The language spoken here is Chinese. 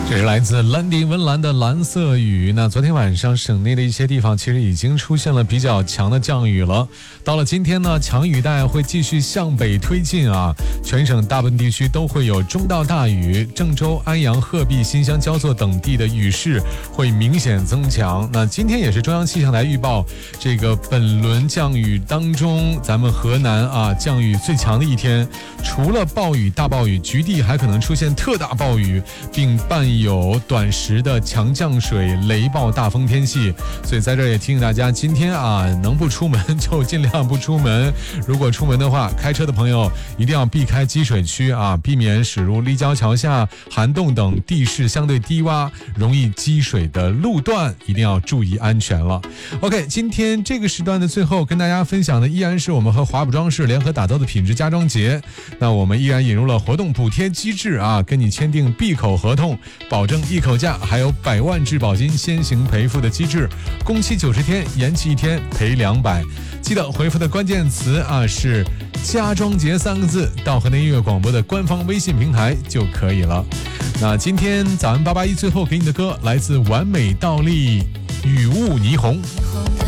这是来自兰迪温岚的蓝色雨。那昨天晚上省内的一些地方其实已经出现了比较强的降雨了。到了今天呢，强雨带会继续向北推进啊，全省大部分地区都会有中到大雨，郑州、安阳、鹤壁、新乡、焦作等地的雨势会明显增强。那今天也是中央气象台预报，这个本轮降雨当中，咱们河南啊降雨最强的一天，除了暴雨、大暴雨，局地还可能出现特大暴雨，并伴有短时的强降水、雷暴、大风天气。所以在这儿也提醒大家，今天啊能不出门就尽量不出门。如果出门的话，开车的朋友一定要避开积水区啊，避免驶入立交桥下、涵洞等地势相对低洼、容易积水的路段，一定要注意安全了。OK， 今天这个时段的最后跟大家分享的依然是我们和华补装饰联合打造的品质家装节。那我们依然引入了活动补贴机制啊，跟你签订闭口合同，保证一口价，还有100万质保金先行赔付的机制，工期90天，延期1天赔200。记得回复的关键词啊是家装节3个字，到河南音乐广播的官方微信平台就可以了。那今天早安881最后给你的歌来自完美倒立雨雾霓虹。